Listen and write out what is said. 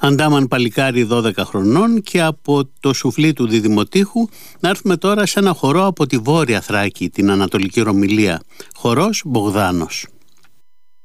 Αντάμαν παλικάρι 12 χρονών, και από το σουφλί του διδημοτήχου να έρθουμε τώρα σε ένα χορό από τη Βόρεια Θράκη, την Ανατολική Ρωμυλία, χορός Μπογδάνος.